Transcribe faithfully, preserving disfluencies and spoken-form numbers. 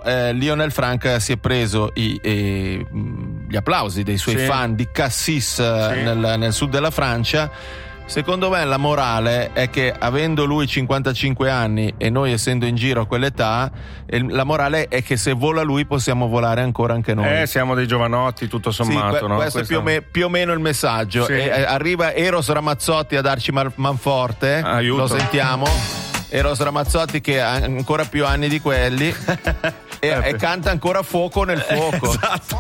eh, Lionel Frank si è preso i, eh, gli applausi dei suoi Sì. fan di Cassis Sì. nel, nel sud della Francia. Secondo me la morale è che, avendo lui cinquantacinque anni e noi essendo in giro a quell'età, eh, la morale è che se vola lui possiamo volare ancora anche noi. Eh, siamo dei giovanotti, tutto sommato, sì, que- no? questo, Questo è più o, me- più o meno il messaggio. Sì. E, eh, arriva Eros Ramazzotti a darci man- manforte. Aiuto. Lo sentiamo. Eros Ramazzotti che ha ancora più anni di quelli e, e canta ancora fuoco nel fuoco. Esatto.